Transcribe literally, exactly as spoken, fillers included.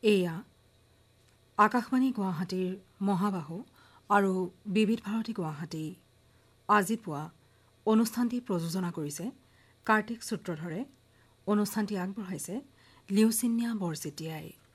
এয়া আকাশবাণী গুৱাহাটীৰ মহাবাহু আৰু বিবিধ ভাৰতী গুৱাহাটী আজি পুৱা অনুষ্ঠানটি প্ৰযোজনা কৰিছে কাৰ্তিক সূত্ৰধৰে। অনুষ্ঠানটি আগবঢ়াইছে লিউচিনিয়া বৰচেতিয়াই।